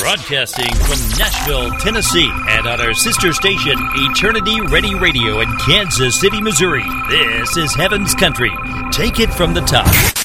Broadcasting from Nashville, Tennessee, and on our sister station, Eternity Ready Radio in Kansas City, Missouri. This is Heaven's Country. Take it from the top.